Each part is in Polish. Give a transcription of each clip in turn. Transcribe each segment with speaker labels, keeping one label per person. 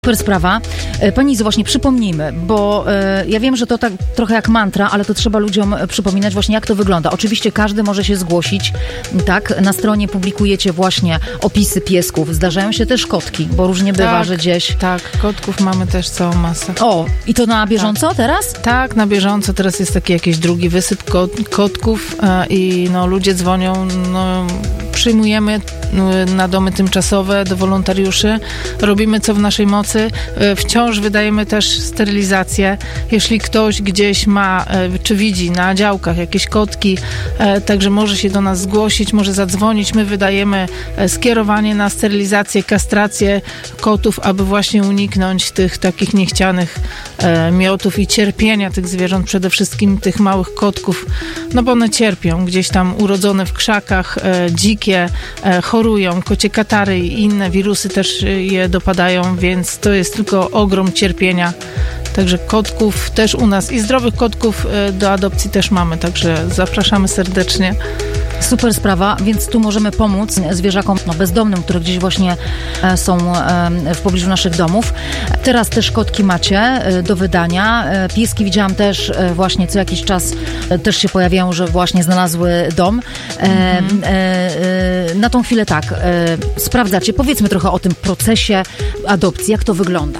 Speaker 1: Super sprawa. Pani Izo, właśnie przypomnijmy, bo ja wiem, że to tak trochę jak mantra, ale to trzeba ludziom przypominać właśnie, jak to wygląda. Oczywiście każdy może się zgłosić, tak? Na stronie publikujecie właśnie opisy piesków. Zdarzają się też kotki, bo różnie bywa, że gdzieś...
Speaker 2: Tak, kotków mamy też całą masę.
Speaker 1: O, i to na bieżąco teraz?
Speaker 2: Tak, na bieżąco. Teraz jest taki jakiś drugi wysyp kotków i ludzie dzwonią, przyjmujemy na domy tymczasowe do wolontariuszy. Robimy co w naszej mocy. Wciąż wydajemy też sterylizację. Jeśli ktoś gdzieś ma, czy widzi na działkach jakieś kotki, także może się do nas zgłosić, może zadzwonić. My wydajemy skierowanie na sterylizację, kastrację kotów, aby właśnie uniknąć tych takich niechcianych miotów i cierpienia tych zwierząt, przede wszystkim tych małych kotków, bo one cierpią. Gdzieś tam urodzone w krzakach, dzikie, chorują, kocie katary i inne wirusy też je dopadają, więc to jest tylko ogrom cierpienia. Także kotków też u nas i zdrowych kotków do adopcji też mamy, także zapraszamy serdecznie.
Speaker 1: Super sprawa, więc tu możemy pomóc zwierzakom bezdomnym, które gdzieś właśnie są w pobliżu naszych domów. Teraz też kotki macie do wydania. Pieski widziałam też właśnie co jakiś czas też się pojawiają, że właśnie znalazły dom. Na tą chwilę tak, sprawdzacie. Powiedzmy trochę o tym procesie adopcji, jak to wygląda.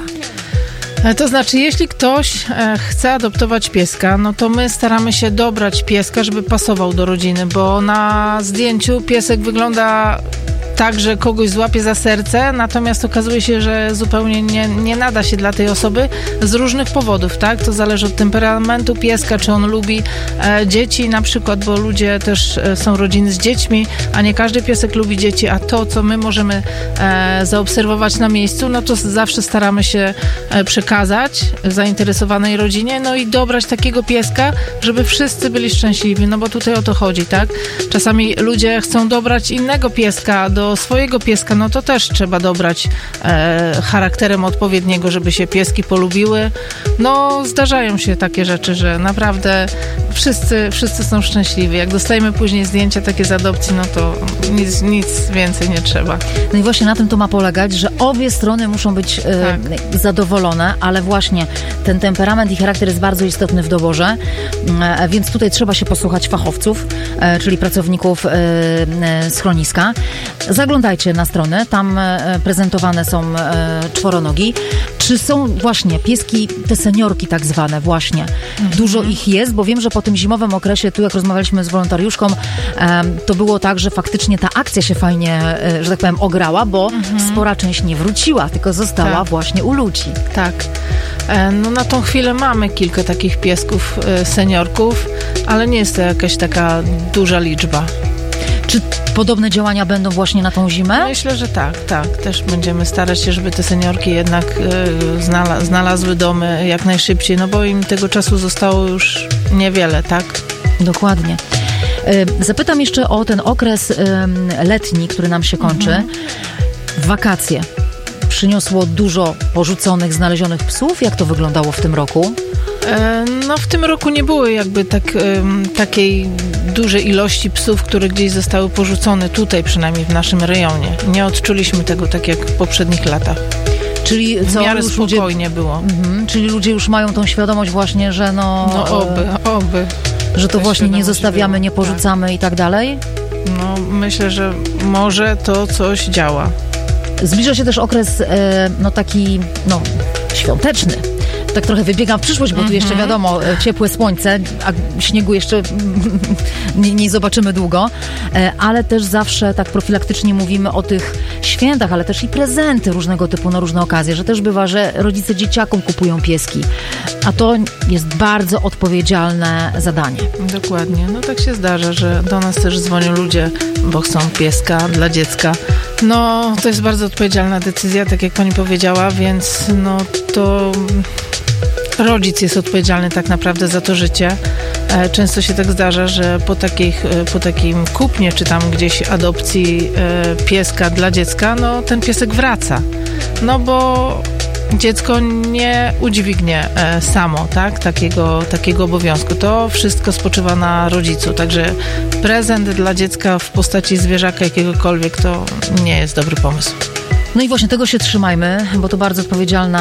Speaker 2: To znaczy, jeśli ktoś chce adoptować pieska, to my staramy się dobrać pieska, żeby pasował do rodziny, bo na zdjęciu piesek wygląda tak, że kogoś złapie za serce, natomiast okazuje się, że zupełnie nie nada się dla tej osoby z różnych powodów, tak? To zależy od temperamentu pieska, czy on lubi dzieci na przykład, bo ludzie też są rodziny z dziećmi, a nie każdy piesek lubi dzieci, a to, co my możemy zaobserwować na miejscu, to zawsze staramy się przekazać zainteresowanej rodzinie, i dobrać takiego pieska, żeby wszyscy byli szczęśliwi, bo tutaj o to chodzi, tak? Czasami ludzie chcą dobrać innego pieska do swojego pieska, to też trzeba dobrać charakterem odpowiedniego, żeby się pieski polubiły. Zdarzają się takie rzeczy, że naprawdę wszyscy są szczęśliwi. Jak dostajemy później zdjęcia takie z adopcji, to nic więcej nie trzeba.
Speaker 1: I właśnie na tym to ma polegać, że obie strony muszą być zadowolone, ale właśnie ten temperament i charakter jest bardzo istotny w doborze, więc tutaj trzeba się posłuchać fachowców, czyli pracowników schroniska. Zaglądajcie na stronę, tam prezentowane są czworonogi. Czy są właśnie pieski, te seniorki tak zwane właśnie? Dużo ich jest, bo wiem, że po tym zimowym okresie, tu jak rozmawialiśmy z wolontariuszką, to było tak, że faktycznie ta akcja się fajnie, że tak powiem, ograła, bo spora część nie wróciła, tylko została właśnie u ludzi.
Speaker 2: Tak. Na tą chwilę mamy kilka takich piesków seniorków, ale nie jest to jakaś taka duża liczba.
Speaker 1: Czy podobne działania będą właśnie na tą zimę?
Speaker 2: Myślę, że tak. Też będziemy starać się, żeby te seniorki jednak znalazły domy jak najszybciej, bo im tego czasu zostało już niewiele, tak?
Speaker 1: Dokładnie. Zapytam jeszcze o ten okres letni, który nam się kończy. Wakacje. Przyniosło dużo porzuconych, znalezionych psów. Jak to wyglądało w tym roku?
Speaker 2: W tym roku nie było jakby takiej dużej ilości psów, które gdzieś zostały porzucone tutaj, przynajmniej w naszym rejonie. Nie odczuliśmy tego tak jak w poprzednich latach.
Speaker 1: Czyli
Speaker 2: w miarę spokojnie było.
Speaker 1: Czyli ludzie już mają tą świadomość właśnie, że
Speaker 2: oby.
Speaker 1: Że to właśnie nie zostawiamy, nie porzucamy i tak dalej?
Speaker 2: Myślę, że może to coś działa.
Speaker 1: Zbliża się też okres taki świąteczny. Tak trochę wybiegam w przyszłość, bo tu jeszcze wiadomo, ciepłe słońce, a śniegu jeszcze nie zobaczymy długo, ale też zawsze tak profilaktycznie mówimy o tych świętach, ale też i prezenty różnego typu na różne okazje, że też bywa, że rodzice dzieciakom kupują pieski, a to jest bardzo odpowiedzialne zadanie.
Speaker 2: Dokładnie, tak się zdarza, że do nas też dzwonią ludzie, bo chcą pieska dla dziecka. To jest bardzo odpowiedzialna decyzja, tak jak pani powiedziała, więc to rodzic jest odpowiedzialny tak naprawdę za to życie. Często się tak zdarza, że po takim kupnie, czy tam gdzieś adopcji pieska dla dziecka, ten piesek wraca. Bo dziecko nie udźwignie samo, tak? Takiego obowiązku. To wszystko spoczywa na rodzicu. Także prezent dla dziecka w postaci zwierzaka jakiegokolwiek to nie jest dobry pomysł.
Speaker 1: No i właśnie tego się trzymajmy, bo to bardzo odpowiedzialna